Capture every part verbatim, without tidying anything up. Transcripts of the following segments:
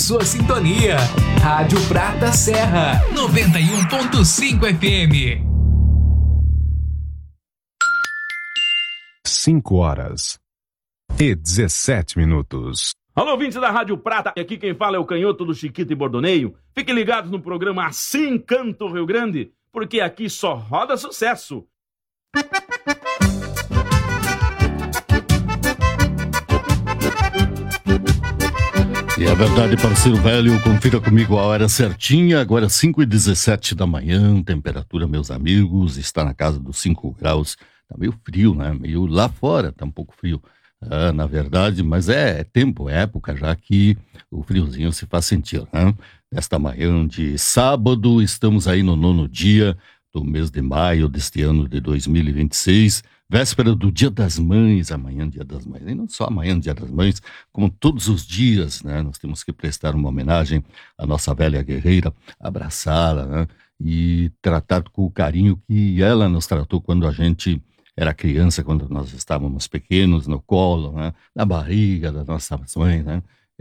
sua sintonia. Rádio Prata Serra, noventa e um ponto cinco F M. cinco horas e dezessete minutos. Alô, ouvintes da Rádio Prata, aqui quem fala é o canhoto do Chiquito e Bordoneio. Fiquem ligados no programa Assim Canto Rio Grande, porque aqui só roda sucesso. E é verdade, parceiro velho, confira comigo a hora certinha, agora cinco e dezessete da manhã, temperatura, meus amigos, está na casa dos cinco graus, tá meio frio, né, meio lá fora, tá um pouco frio, ah, na verdade, mas é, é tempo, é época já que o friozinho se faz sentir, né, nesta manhã de sábado, estamos aí no nono dia do mês de maio deste ano de dois mil e vinte e seis, véspera do Dia das Mães, amanhã Dia das Mães, e não só amanhã Dia das Mães, como todos os dias, né, nós temos que prestar uma homenagem à nossa velha guerreira, abraçá-la, né, e tratar com o carinho que ela nos tratou quando a gente era criança, quando nós estávamos pequenos, no colo, né, na barriga da nossa mãe, né,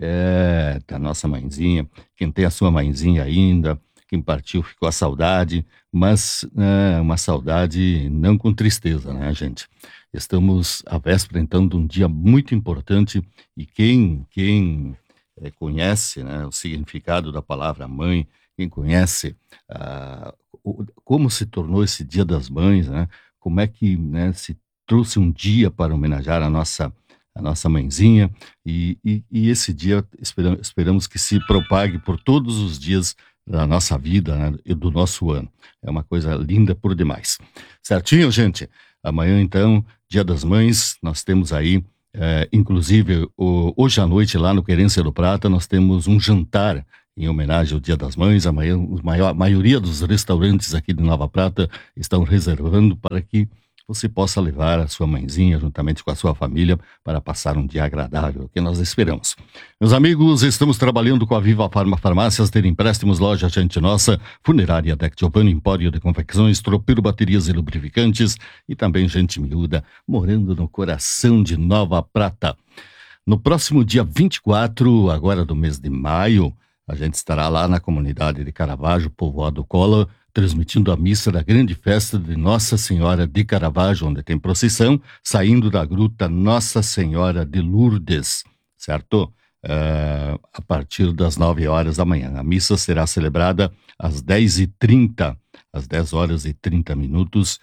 é, da nossa mãezinha, quem tem a sua mãezinha ainda, quem partiu ficou a saudade, mas é, uma saudade não com tristeza, né, gente? Estamos à véspera, então, de um dia muito importante e quem, quem é, conhece, né, o significado da palavra mãe, quem conhece ah, o, como se tornou esse Dia das Mães, né? Como é que, né, se trouxe um dia para homenagear a nossa, a nossa mãezinha e, e, e esse dia esperamos, esperamos que se propague por todos os dias da nossa vida, né, e do nosso ano. É uma coisa linda por demais. Certinho, gente? Amanhã, então, Dia das Mães, nós temos aí, é, inclusive, o, hoje à noite, lá no Querência do Prata, nós temos um jantar em homenagem ao Dia das Mães. Amanhã, a maior, a maioria dos restaurantes aqui de Nova Prata estão reservando para que você possa levar a sua mãezinha juntamente com a sua família para passar um dia agradável, que nós esperamos. Meus amigos, estamos trabalhando com a Viva Farma Farmácias, ter empréstimos, loja Gente Nossa, Funerária Deck Giovanni, Empório de Confecções, Tropeiro Baterias e Lubrificantes e também Gente Miúda, morando no coração de Nova Prata. No próximo dia vinte e quatro, agora do mês de maio, a gente estará lá na comunidade de Caravaggio, povoado Cola, transmitindo a missa da grande festa de Nossa Senhora de Caravaggio, onde tem procissão, saindo da gruta Nossa Senhora de Lourdes, certo? Uh, a partir das nove horas da manhã. A missa será celebrada às dez e trinta, às dez horas e trinta minutos,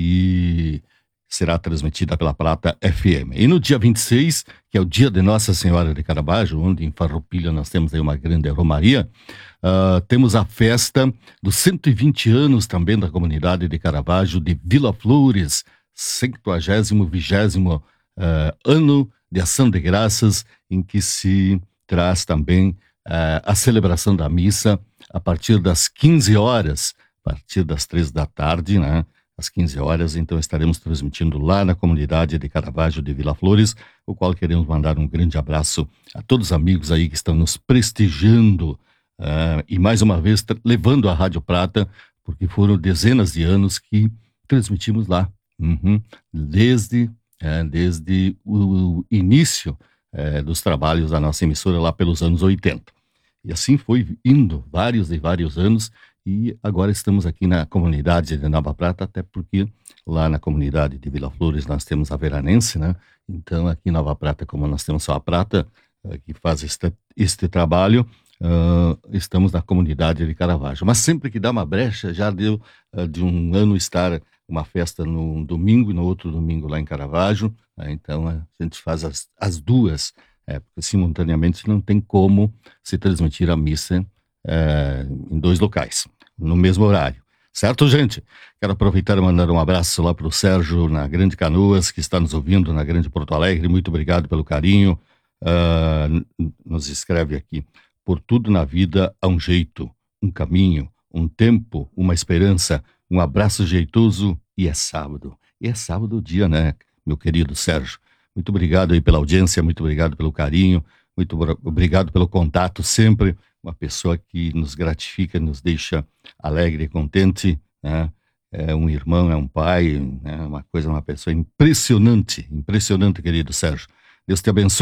e será transmitida pela Prata F M. E no dia vinte e seis, que é o dia de Nossa Senhora de Caravaggio, onde em Farroupilha nós temos aí uma grande romaria, uh, temos a festa dos cento e vinte anos também da comunidade de Caravaggio, de Vila Flores, cinquagésimo vigésimo uh, ano de ação de graças, em que se traz também uh, a celebração da missa a partir das quinze horas, a partir das três da tarde, né? Às quinze horas, então estaremos transmitindo lá na comunidade de Caravaggio de Vila Flores, o qual queremos mandar um grande abraço a todos os amigos aí que estão nos prestigiando uh, e mais uma vez levando a Rádio Prata, porque foram dezenas de anos que transmitimos lá, uhum, desde, uh, desde o, o início uh, dos trabalhos da nossa emissora lá pelos anos oitenta. E assim foi indo vários e vários anos. E agora estamos aqui na comunidade de Nova Prata, até porque lá na comunidade de Vila Flores nós temos a Veranense, né? Então aqui em Nova Prata, como nós temos só a Prata, uh, que faz este, este trabalho, uh, estamos na comunidade de Caravaggio. Mas sempre que dá uma brecha, já deu uh, de um ano estar uma festa num domingo e no outro domingo lá em Caravaggio, né? Então a gente faz as, as duas, é, porque simultaneamente não tem como se transmitir a missa É, em dois locais, no mesmo horário. Certo, gente? Quero aproveitar e mandar um abraço lá para o Sérgio, na Grande Canoas, que está nos ouvindo na Grande Porto Alegre. Muito obrigado pelo carinho. Uh, nos escreve aqui: por tudo na vida há um jeito, um caminho, um tempo, uma esperança, um abraço jeitoso, e é sábado. E é sábado o dia, né, meu querido Sérgio? Muito obrigado aí pela audiência, muito obrigado pelo carinho, muito obrigado pelo contato sempre. Uma pessoa que nos gratifica, nos deixa alegre e contente, né? É um irmão, é um pai, né? Uma coisa, uma pessoa impressionante, impressionante, querido Sérgio. Deus te abençoe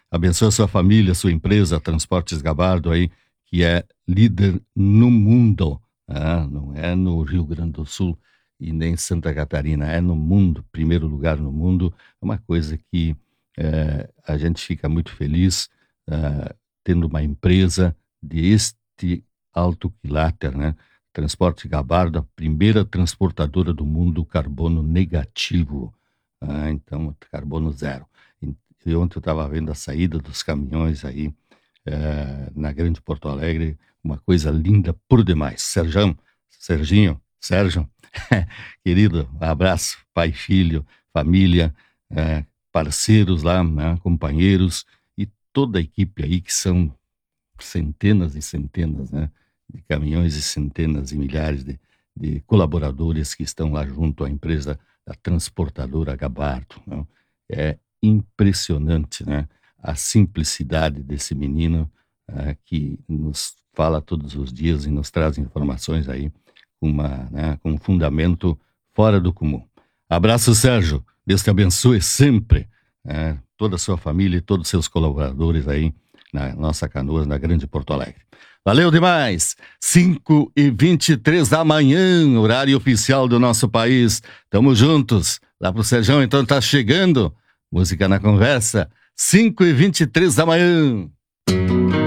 abençoe a sua família, a sua empresa, Transportes Gabardo aí, que é líder no mundo, né? Não é no Rio Grande do Sul e nem Santa Catarina, é no mundo, primeiro lugar no mundo. É uma coisa que é, a gente fica muito feliz é, tendo uma empresa de este alto quilátero, né? Transporte Gabardo, a primeira transportadora do mundo carbono negativo, ah, então carbono zero. E ontem eu estava vendo a saída dos caminhões aí é, na Grande Porto Alegre, uma coisa linda por demais. Serjão, Serginho, Sérgio, querido, um abraço, pai, filho, família, é, parceiros lá, né, companheiros e toda a equipe aí que são centenas e centenas, né, de caminhões e centenas e milhares de, de colaboradores que estão lá junto à empresa da transportadora Gabardo, né? É impressionante, né, a simplicidade desse menino uh, que nos fala todos os dias e nos traz informações aí com, uma, né, com um fundamento fora do comum. Abraço, Sérgio. Deus te abençoe sempre, né, toda a sua família e todos os seus colaboradores aí na nossa Canoas, na Grande Porto Alegre. Valeu demais! cinco e vinte e três da manhã, horário oficial do nosso país. Tamo juntos. Lá pro Serjão, então, tá chegando. Música na conversa. cinco e vinte e três da manhã.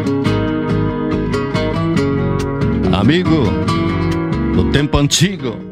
Amigo do tempo antigo.